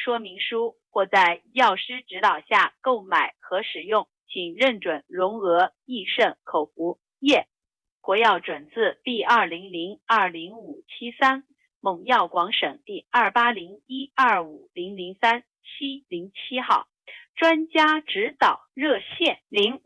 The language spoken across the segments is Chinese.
说明书或在药师指导下购买和使用，请认准荣俄益肾口服液，国药准字第200-20573，蒙药广省第280125003-707号。专家指导热线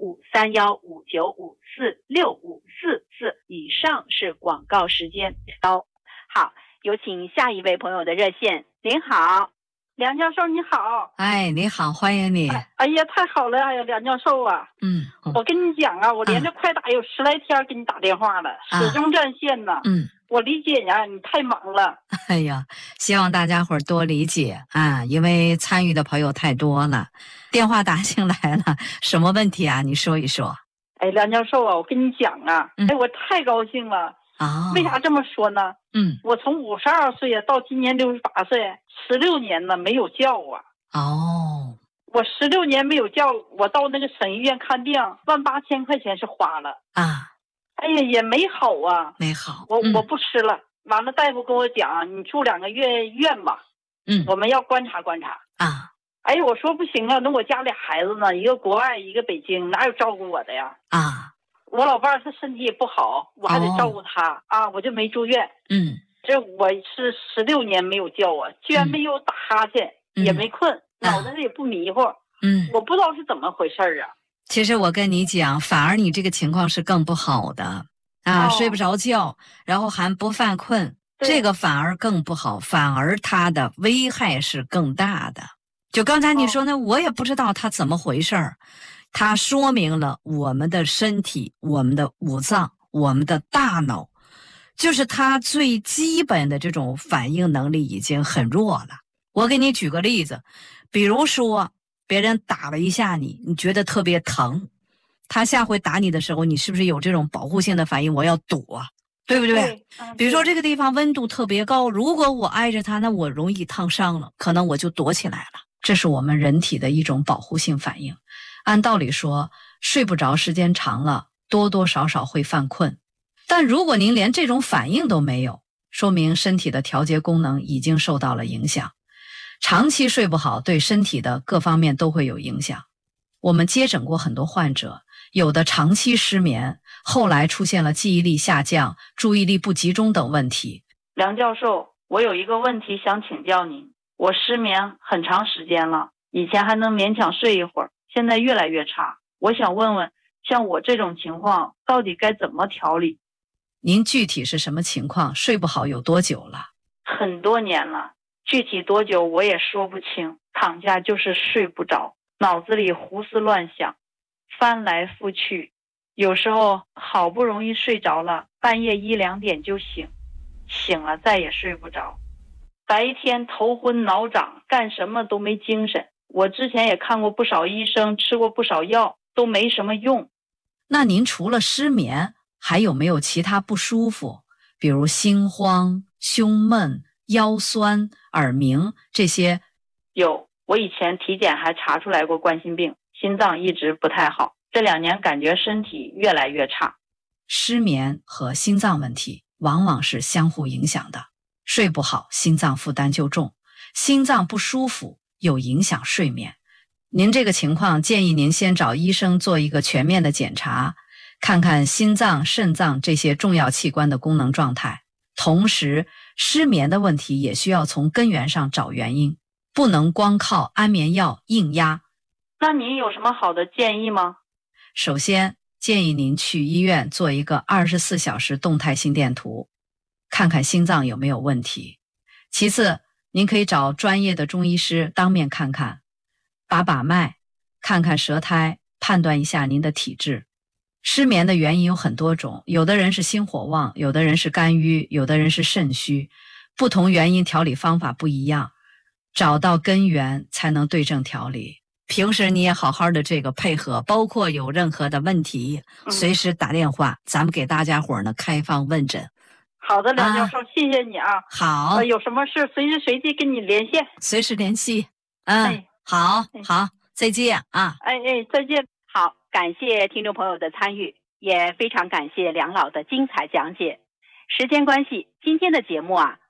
053159546544。以上是广告时间。好，有请下一位朋友的热线。您好， 梁教授你好。 哎，你好，欢迎你。 哎呀，太好了，哎呀，梁教授啊。我跟你讲啊，我连着快打有10来天给你打电话了，始终占线呢。我理解呀，你太忙了。 哎呀，希望大家伙儿多理解啊，因为参与的朋友太多了，电话打进来了，什么问题啊？你说一说。 哎，梁教授啊，我跟你讲啊，我太高兴了。为啥这么说呢？我从52岁到今年68岁，16年了没有觉啊。我16年没有觉，我到那个省医院看病，18000块钱是花了啊。哎呀，也没好啊， 没好。 我不吃了。完了，大夫跟我讲，你住2个月医院吧。我们要观察观察啊。哎呀，我说不行啊，那我家俩孩子呢，一个国外，一个北京，哪有照顾我的呀？啊。我老伴儿他身体也不好，我还得照顾他啊，我就没住院。这我是16年没有觉啊，居然没有打哈欠，也没困，脑袋也不迷糊。我不知道是怎么回事啊。 其实我跟你讲，反而你这个情况是更不好的啊，睡不着觉，然后还不犯困，这个反而更不好，反而它的危害是更大的。就刚才你说呢，我也不知道它怎么回事儿。它说明了我们的身体、我们的五脏、我们的大脑，就是它最基本的这种反应能力已经很弱了。我给你举个例子，比如说别人打了一下你，你觉得特别疼，他下回打你的时候，你是不是有这种保护性的反应？我要躲，对不对？比如说这个地方温度特别高，如果我挨着它，那我容易烫伤了，可能我就躲起来了。这是我们人体的一种保护性反应。按道理说，睡不着时间长了，多多少少会犯困。但如果您连这种反应都没有，说明身体的调节功能已经受到了影响。长期睡不好，对身体的各方面都会有影响。我们接诊过很多患者，有的长期失眠，后来出现了记忆力下降、注意力不集中等问题。 梁教授，我有一个问题想请教您。我失眠很长时间了，以前还能勉强睡一会儿，现在越来越差。我想问问，像我这种情况到底该怎么调理？ 您具体是什么情况？睡不好有多久了？ 很多年了，具体多久我也说不清，躺下就是睡不着，脑子里胡思乱想，翻来覆去，有时候好不容易睡着了，半夜1、2点就醒，醒了再也睡不着，白天头昏脑胀，干什么都没精神。我之前也看过不少医生，吃过不少药，都没什么用。 那您除了失眠，还有没有其他不舒服？比如心慌、胸闷、腰酸、耳鸣这些？ 有，我以前体检还查出来过冠心病，心脏一直不太好，这2年感觉身体越来越差。 失眠和心脏问题往往是相互影响的，睡不好，心脏负担就重，心脏不舒服又影响睡眠。您这个情况建议您先找医生做一个全面的检查，看看心脏、肾脏这些重要器官的功能状态。同时，失眠的问题也需要从根源上找原因，不能光靠安眠药硬压。 那您有什么好的建议吗？ 首先，建议您去医院做一个24小时动态心电图，看看心脏有没有问题。其次，您可以找专业的中医师当面看看，把脉，看看舌苔，判断一下您的体质。失眠的原因有很多种，有的人是心火旺，有的人是肝郁，有的人是肾虚，不同原因调理方法不一样，找到根源才能对症调理。平时你也好好的这个配合，包括有任何的问题，随时打电话，咱们给大家伙呢开放问诊。 好的，梁教授，谢谢你啊。 好， 有什么事随时随地跟你连线， 随时联系。好，再见啊。 再见。 好，感谢听众朋友的参与，也非常感谢梁老的精彩讲解。时间关系，今天的节目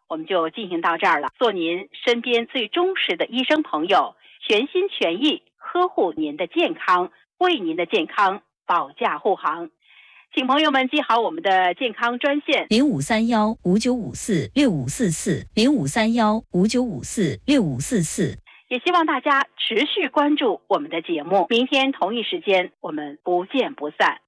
我们就进行到这儿了。做您身边最忠实的医生朋友，全心全意呵护您的健康，为您的健康保驾护航。请朋友们记好我们的健康专线 0531-5954-6544，0531-5954-6544。 也希望大家持续关注我们的节目，明天同一时间我们不见不散。